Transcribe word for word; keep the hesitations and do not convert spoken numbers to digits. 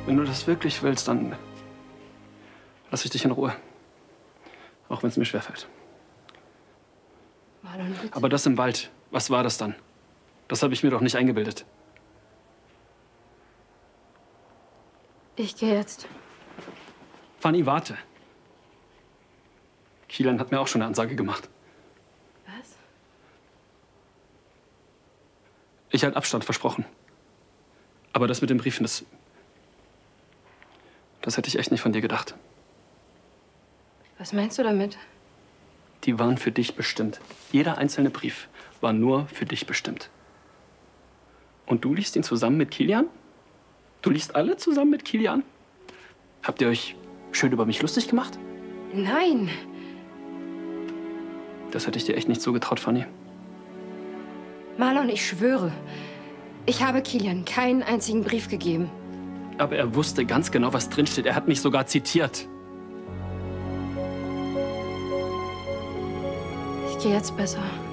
Wenn du das wirklich willst, dann lass ich dich in Ruhe. Auch wenn es mir schwerfällt. Marlon, bitte. Aber das im Wald, was war das dann? Das habe ich mir doch nicht eingebildet. Ich gehe jetzt. Fanny, warte. Kilian hat mir auch schon eine Ansage gemacht. Was? Ich halte Abstand, versprochen. Aber das mit den Briefen, das... Das hätte ich echt nicht von dir gedacht. Was meinst du damit? Die waren für dich bestimmt. Jeder einzelne Brief war nur für dich bestimmt. Und du liest ihn zusammen mit Kilian? Du liest alle zusammen mit Kilian? Habt ihr euch schön über mich lustig gemacht? Nein. Das hätte ich dir echt nicht zugetraut, Fanny. Marlon, ich schwöre, ich habe Kilian keinen einzigen Brief gegeben. Aber er wusste ganz genau, was drinsteht. Er hat mich sogar zitiert. Ich gehe jetzt besser.